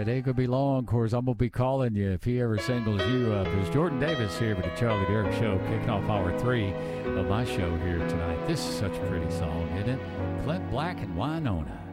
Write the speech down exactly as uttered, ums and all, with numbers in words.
it ain't going to be long. Of course, I'm going to be calling you if he ever singles you up. It's Jordan Davis here with the Charlie Derrick Show, kicking off hour three of my show here tonight. This is such a pretty song, isn't it? Clint Black and Wynonna.